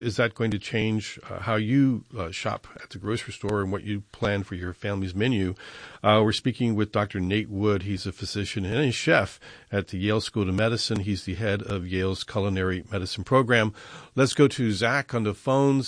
is that going to change how you shop at the grocery store and what you plan for your family's menu? We're speaking with Dr. Nate Wood. He's a physician and a chef at the Yale School of Medicine. He's the head of Yale's culinary medicine program. Let's go to Zach on the phones,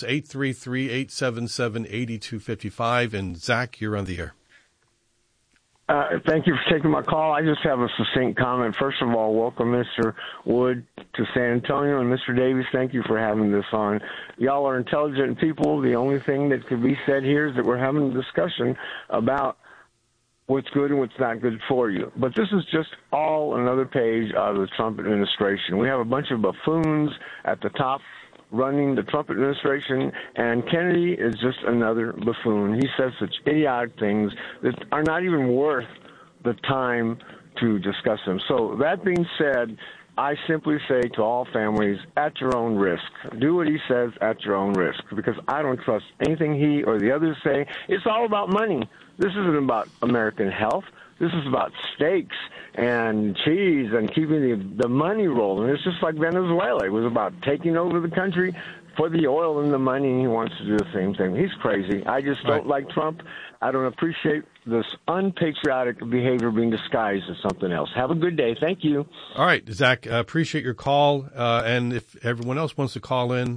833-877-8255. And Zach, you're on the air. Thank you for taking my call. I just have a succinct comment. First of all, welcome Mr. Wood to San Antonio, and Mr. Davis, thank you for having this on. Y'all are intelligent people. The only thing that could be said here is that we're having a discussion about what's good and what's not good for you. But this is just all another page out of the Trump administration. We have a bunch of buffoons at the top running the Trump administration, and Kennedy is just another buffoon. He says such idiotic things that are not even worth the time to discuss them. So that being said, I simply say to all families, at your own risk. Do what he says at your own risk, because I don't trust anything he or the others say. It's all about money. This isn't about American health. This is about steaks and cheese and keeping the money rolling. It's just like Venezuela. It was about taking over the country for the oil and the money, and he wants to do the same thing. He's crazy. I just don't like Trump. I don't appreciate this unpatriotic behavior being disguised as something else. Have a good day. Thank you. All right, Zach, appreciate your call. And if everyone else wants to call in,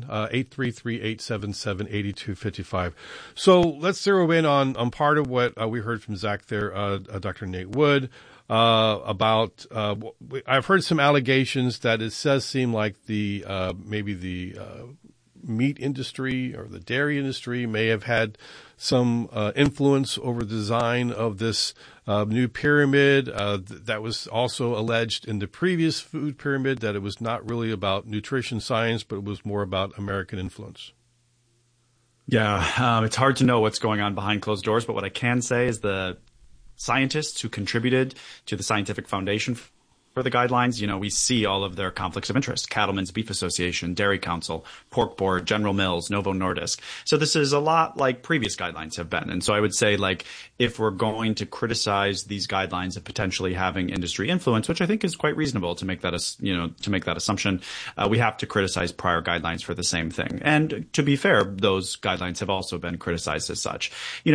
833-877-8255. So let's zero in on part of what we heard from Zach there, Dr. Nate Wood, about I've heard some allegations that it does seem like maybe the meat industry or the dairy industry may have had some influence over the design of this new pyramid. That was also alleged in the previous food pyramid, that it was not really about nutrition science, but it was more about American influence. Yeah, it's hard to know what's going on behind closed doors, but what I can say is the scientists who contributed to the scientific foundation for the guidelines, we see all of their conflicts of interest: Cattlemen's Beef Association, Dairy Council, Pork Board, General Mills, Novo Nordisk. So this is a lot like previous guidelines have been. And so I would say, if we're going to criticize these guidelines of potentially having industry influence, which I think is quite reasonable to make that assumption, we have to criticize prior guidelines for the same thing. And to be fair, those guidelines have also been criticized as such.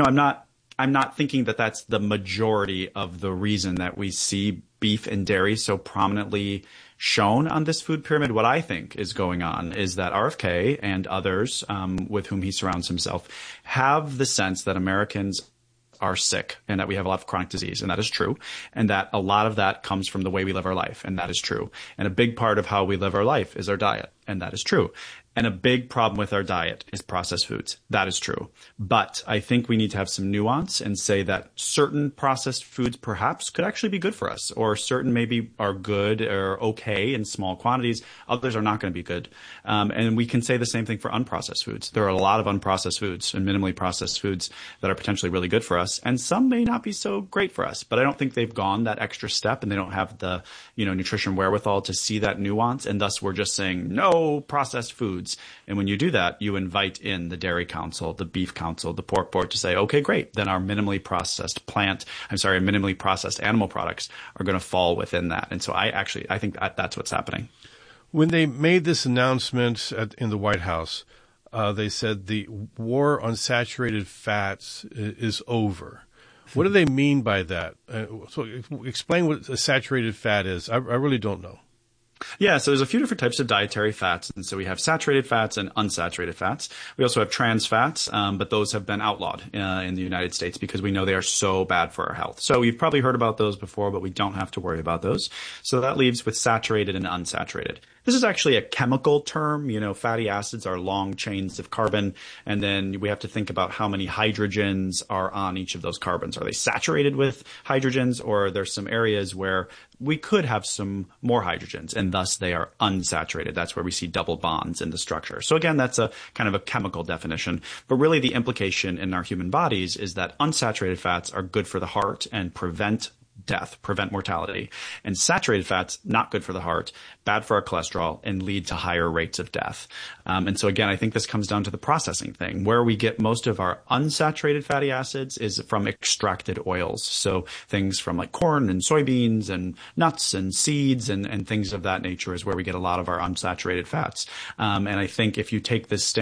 I'm not thinking that that's the majority of the reason that we see beef and dairy so prominently shown on this food pyramid. What I think is going on is that RFK and others with whom he surrounds himself have the sense that Americans are sick and that we have a lot of chronic disease, and that is true, and that a lot of that comes from the way we live our life, and that is true. And a big part of how we live our life is our diet, and that is true. And a big problem with our diet is processed foods. That is true. But I think we need to have some nuance and say that certain processed foods perhaps could actually be good for us, or certain maybe are good or okay in small quantities. Others are not going to be good. And we can say the same thing for unprocessed foods. There are a lot of unprocessed foods and minimally processed foods that are potentially really good for us, and some may not be so great for us. But I don't think they've gone that extra step, and they don't have the nutrition wherewithal to see that nuance. And thus we're just saying no processed foods. And when you do that, you invite in the Dairy Council, the Beef Council, the Pork Board to say, okay, great. Then our minimally processed minimally processed animal products are going to fall within that. And so I think that's what's happening. When they made this announcement in the White House, they said the war on saturated fats is over. What do they mean by that? So explain what a saturated fat is. I really don't know. Yeah, so there's a few different types of dietary fats. And so we have saturated fats and unsaturated fats. We also have trans fats, but those have been outlawed in the United States because we know they are so bad for our health. So you've probably heard about those before, but we don't have to worry about those. So that leaves with saturated and unsaturated. This is actually a chemical term. Fatty acids are long chains of carbon, and then we have to think about how many hydrogens are on each of those carbons. Are they saturated with hydrogens, or are there some areas where we could have some more hydrogens, and thus they are unsaturated? That's where we see double bonds in the structure. So again, that's a kind of a chemical definition. But really the implication in our human bodies is that unsaturated fats are good for the heart and prevent death, prevent mortality. And saturated fats, not good for the heart, bad for our cholesterol, and lead to higher rates of death. And so again, I think this comes down to the processing thing. Where we get most of our unsaturated fatty acids is from extracted oils. So things from like corn and soybeans and nuts and seeds and things of that nature is where we get a lot of our unsaturated fats. And I think if you take this